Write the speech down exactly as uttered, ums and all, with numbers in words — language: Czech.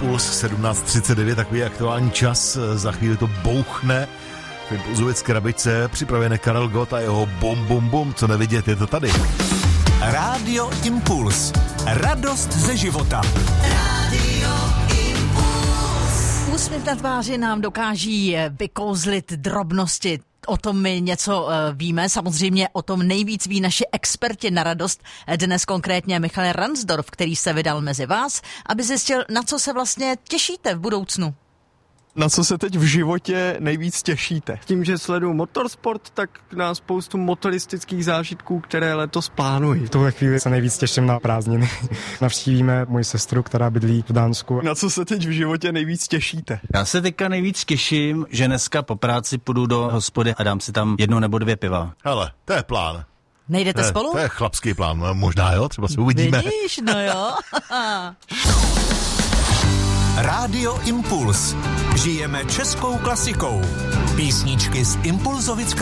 Impuls sedmnáct třicet devět, takový aktuální čas, za chvíli to bouchne. V Impulzovec krabice připravené Karel Gott a jeho bum bum bum, co nevidět, je to tady. Rádio Impuls. Radost ze života. Rádio Impuls. Úsměv na tváři nám dokáží vykouzlit drobnosti. O tom my něco uh, víme, samozřejmě o tom nejvíc ví naši experti na radost. Dnes konkrétně Michal Ransdorf, který se vydal mezi vás, aby zjistil, na co se vlastně těšíte v budoucnu. Na co se teď v životě nejvíc těšíte? Tím, že sleduju motorsport, tak na spoustu motoristických zážitků, které letos plánuji. V tuhle chvíli se nejvíc těším na prázdniny. Navštívíme moji sestru, která bydlí v Dánsku. Na co se teď v životě nejvíc těšíte? Já se teďka nejvíc těším, že dneska po práci půjdu do hospody a dám si tam jedno nebo dvě piva. Hele, to je plán. Nejdete to je, spolu? To je chlapský plán, no, možná jo, třeba se uvidíme. Vidíš, no jo. Rádio Impuls. Žijeme českou klasikou. Písničky z Impulzovic